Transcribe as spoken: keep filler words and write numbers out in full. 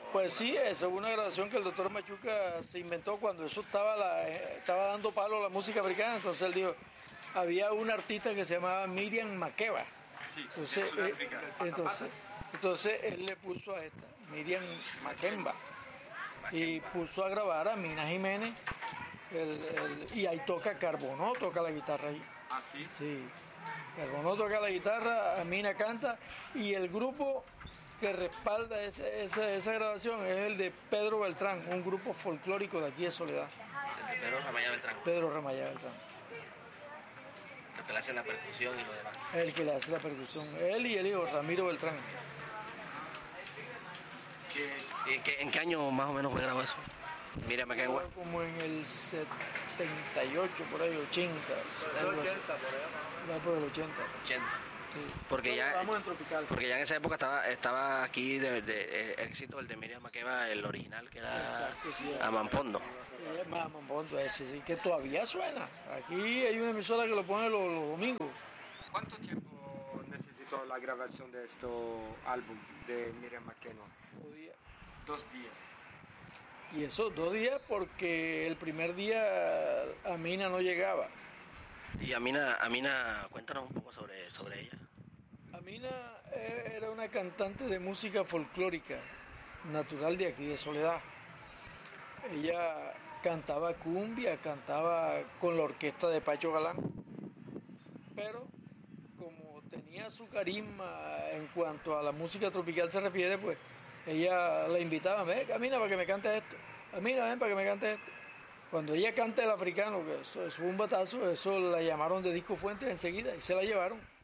Pues sí, esa es una grabación que el doctor Machuca se inventó cuando eso estaba, la, eh, estaba dando palo a la música africana. Entonces él dijo, había una artista que se llamaba Miriam Makeba. Sí, Entonces, de Sudáfrica. eh, entonces, entonces él le puso a esta, Miriam Makemba, y puso a grabar a Mina Jiménez, el, el, y ahí toca Carbonó, toca la guitarra ahí. ¿Ah, sí? Sí, Carbonó toca la guitarra, Mina canta, y el grupo que respalda ese, esa, esa grabación es el de Pedro Beltrán, un grupo folclórico de aquí de Soledad. El de Pedro Ramayá Beltrán, Pedro Ramayá Beltrán, el que le hace la percusión y lo demás. el que le hace la percusión, él y el hijo Ramiro Beltrán. ¿Qué, ¿Y en qué, en qué año más o menos fue grabado eso? Mira, me quedo igual. Como en el setenta y ocho, por ahí, ochenta. algo así. Va por el ochenta. ochenta. Sí. Porque ya, Vamos en Tropical. porque ya en esa época estaba estaba aquí de, de, el éxito el de Miriam Makeba, el original, que era Exacto, sí. Amampondo. Eh, Mamón Bondo ese, sí, que todavía suena. Aquí hay una emisora que lo pone los, los domingos. ¿Cuánto tiempo necesitó la grabación de este álbum de Miriam Makeba? Dos días. Dos días. Y esos dos días porque el primer día Amina no llegaba. Y Amina, Amina, cuéntanos un poco sobre, sobre ella. Amina eh, era una cantante de música folclórica, natural de aquí, de Soledad. Ella cantaba cumbia, cantaba con la orquesta de Pacho Galán. Pero como tenía su carisma en cuanto a la música tropical se refiere, pues ella la invitaba, ven, camina para que me cante esto, camina, ven para que me cante esto. Cuando ella canta el africano, que eso, eso fue un batazo, eso la llamaron de Disco Fuentes enseguida y se la llevaron.